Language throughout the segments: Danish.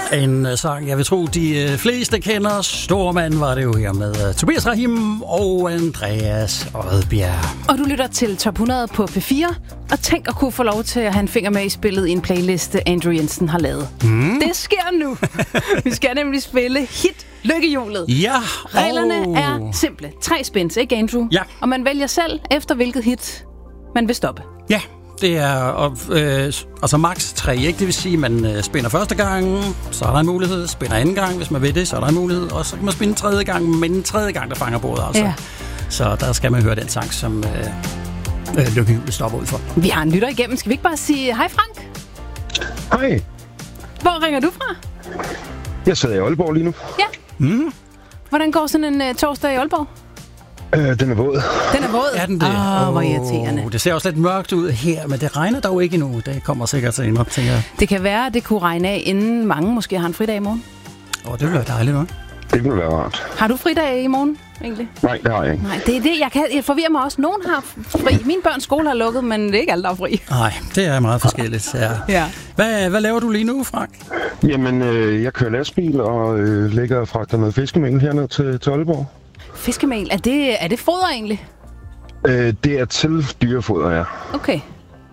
En sang, jeg vil tro, de fleste kender. Stormand var det jo her med Tobias Rahim og Andreas Odbjerg. Og du lytter til Top 100 på P4. Og tænk at kunne få lov til at have en finger med i spillet i en playliste, Andrew Jensen har lavet. Det sker nu. Vi skal nemlig spille hit Lykkehjulet. Ja. Reglerne er simple. 3 spins, ikke Andrew? Ja. Og man vælger selv efter hvilket hit man vil stoppe. Ja. Det er altså max 3, ikke? Det vil sige, at man spinner første gang, så er der en mulighed. Spinner anden gang, hvis man vil det, så er der en mulighed. Og så kan man spinde tredje gang, men den tredje gang, der fanger bordet, altså. Ja. Så der skal man høre den sang, som Lykkehjulet stopper ud for. Vi har en lytter igennem. Skal vi ikke bare sige hej, Frank? Hej. Hvor ringer du fra? Jeg sidder i Aalborg lige nu. Ja. Hvordan går sådan en torsdag i Aalborg? Den er våd. Den er våd? Er den det? Hvor irriterende. Det ser også lidt mørkt ud her, men det regner dog ikke endnu. Det kommer sikkert til endnu, tænker jeg. Det kan være, at det kunne regne af, inden mange måske har en fridag i morgen. Det ville være dejligt, hva'? Det ville være rart. Har du fridag i morgen, egentlig? Nej, det har jeg ikke. Nej, det er det. Jeg forvirrer mig også. Nogen har fri. Mine børns skole har lukket, men det er ikke alle, der er fri. Nej, det er meget forskelligt. Ja. Hvad laver du lige nu, Frank? Jamen, jeg kører lastbil og lægger og fragter noget fiskemel herned til Aalborg. Fiskemel? Er det foder egentlig? Det er til dyrefoder, ja. Okay.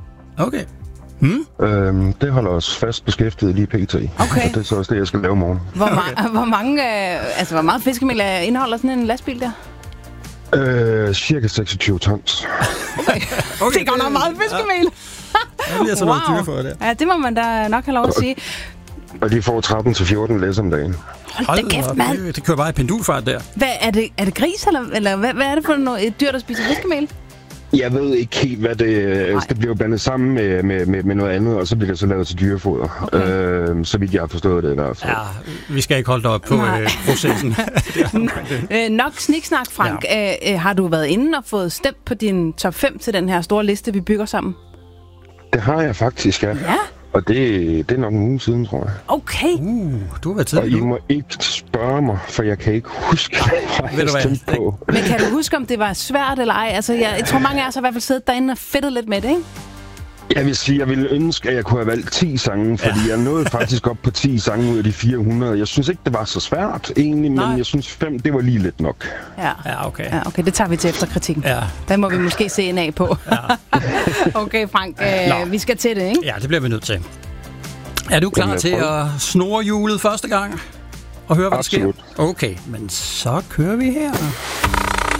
Det holder os fast beskæftiget lige pt. Okay. Og det er så også det, jeg skal lave i morgen. Hvor meget fiskemel indeholder sådan en lastbil der? Cirka 26 tons. Okay. Det er godt nok meget fiskemel. Det bliver så noget dyrefoder der. Ja, det må man da nok have lov at sige. Og de får 13-14 læs om dagen. Hold da kæft, mand. Det kører bare i pendulfart der. Hvad, er det gris, eller hvad er det for et dyr, der spiser fiskemel? Jeg ved ikke helt, hvad det bliver blandet sammen med noget andet, og så bliver det så lavet til dyrefoder. Okay. Så vidt jeg har forstået det i hvert fald. Ja, vi skal ikke holde dig op på processen. Nok sniksnak, Frank. Ja. Har du været inde og fået stemt på din top 5 til den her store liste, vi bygger sammen? Det har jeg faktisk, ja. Og det er nok en uge siden, tror jeg. Okay. Du har været tidlig. Og I må ikke spørge mig, for jeg kan ikke huske, hvad jeg stemte på. Men kan du huske, om det var svært eller ej? Altså, jeg tror, mange af os har i hvert fald siddet derinde og fedtet lidt med det, ikke? Jeg vil sige, jeg ville ønske, at jeg kunne have valgt 10 sange, fordi jeg nåede faktisk op på 10 sange ud af de 400. Jeg synes ikke, det var så svært, egentlig, men jeg synes 5, det var lige lidt nok. Ja, okay. Ja, okay, det tager vi til efterkritikken. Ja. Den må vi måske se en af på. Ja. Okay, Frank, vi skal til det, ikke? Ja, det bliver vi nødt til. Er du klar til at snurre hjulet første gang? Og høre, hvad der sker? Okay, men så kører vi her.